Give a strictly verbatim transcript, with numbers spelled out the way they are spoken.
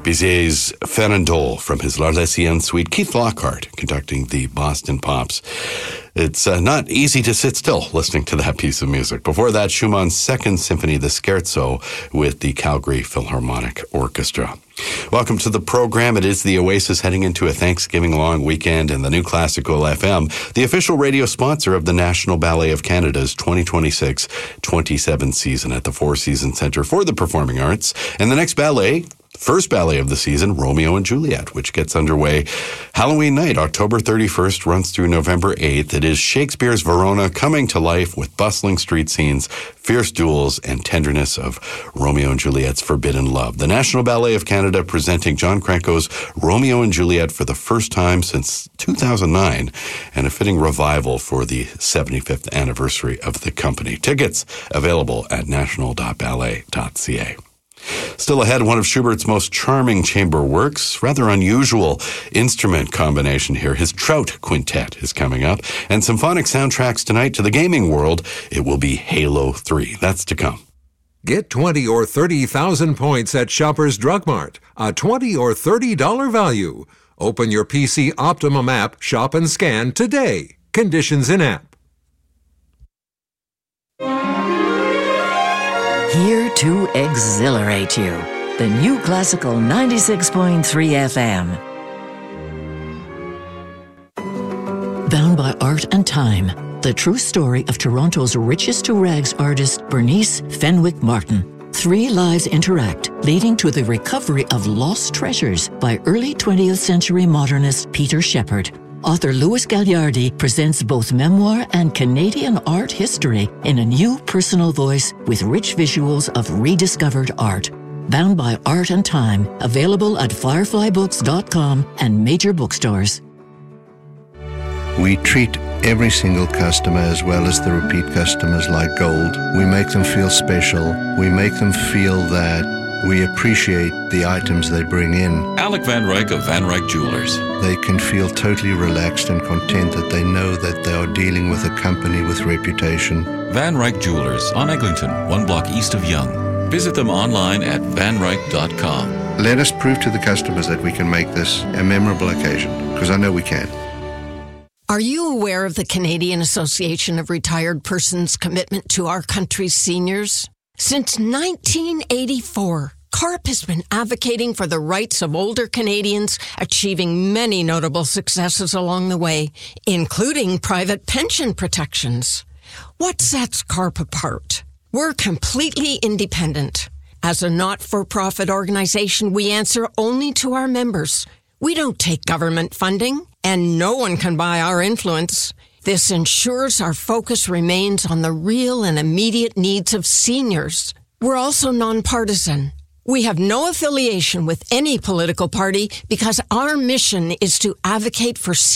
Bizet's Farandole from his L'Arlésienne suite. Keith Lockhart conducting the Boston Pops. It's uh, not easy to sit still listening to that piece of music. Before that, Schumann's Second Symphony, the Scherzo, with the Calgary Philharmonic Orchestra. Welcome to the program. It is the Oasis heading into a Thanksgiving long weekend, and the New Classical F M, the official radio sponsor of the National Ballet of Canada's twenty twenty-six twenty-seven season at the Four Seasons Centre for the Performing Arts. And the next ballet, first ballet of the season, Romeo and Juliet, which gets underway Halloween night, October thirty-first, runs through November eighth. It is Shakespeare's Verona coming to life with bustling street scenes, fierce duels, and tenderness of Romeo and Juliet's forbidden love. The National Ballet of Canada presenting John Cranko's Romeo and Juliet for the first time since two thousand nine, and a fitting revival for the seventy-fifth anniversary of the company. Tickets available at national dot ballet dot c a. Still ahead, one of Schubert's most charming chamber works, rather unusual instrument combination here. His Trout Quintet is coming up, and symphonic soundtracks tonight to the gaming world. It will be Halo three. That's to come. Get twenty or thirty thousand points at Shoppers Drug Mart, a twenty or thirty dollars value. Open your P C Optimum app, shop and scan today. Conditions in app. Here to exhilarate you. The New Classical ninety-six point three F M. Bound by art and time, the true story of Toronto's richest to rags artist, Bernice Fenwick Martin. Three lives interact, leading to the recovery of lost treasures by early twentieth century modernist Peter Shepard. Author Louis Gagliardi presents both memoir and Canadian art history in a new personal voice with rich visuals of rediscovered art. Bound by Art and Time, available at firefly books dot com and major bookstores. We treat every single customer as well as the repeat customers like gold. We make them feel special. We make them feel that we appreciate the items they bring in. Alec Van Ryk of Van Ryk Jewelers. They can feel totally relaxed and content that they know that they are dealing with a company with reputation. Van Ryk Jewelers on Eglinton, one block east of Yonge. Visit them online at van ryk dot com. Let us prove to the customers that we can make this a memorable occasion, because I know we can. Are you aware of the Canadian Association of Retired Persons' commitment to our country's seniors? Since nineteen eighty-four, CARP has been advocating for the rights of older Canadians, achieving many notable successes along the way, including private pension protections. What sets CARP apart? We're completely independent. As a not-for-profit organization, we answer only to our members. We don't take government funding, and no one can buy our influence. This ensures our focus remains on the real and immediate needs of seniors. We're also nonpartisan. We have no affiliation with any political party because our mission is to advocate for